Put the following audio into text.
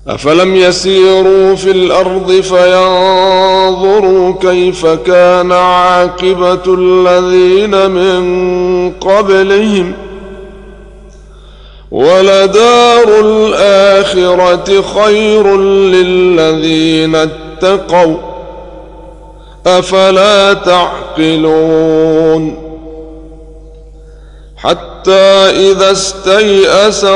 أفلم يسيروا في الأرض فينظروا كيف كان عاقبة الذين من قبلهم ولدار الآخرة خير للذين اتقوا أفلا تعقلون حتى إذا استيأس